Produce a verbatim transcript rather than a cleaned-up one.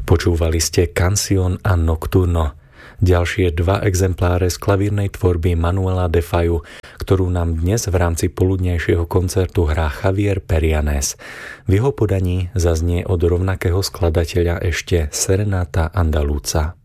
Počúvali ste Canción a Nocturno, ďalšie dva exempláre z klavírnej tvorby Manuela de Fayu, ktorú nám dnes v rámci poludnejšieho koncertu hrá Javier Perianes. V jeho podaní zaznie od rovnakého skladateľa ešte Serenata Andaluza.